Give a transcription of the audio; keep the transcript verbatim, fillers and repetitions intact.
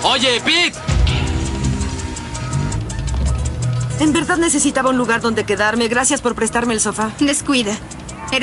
Oye, Pete. En verdad necesitaba un lugar donde quedarme. Gracias por prestarme el sofá. Descuida.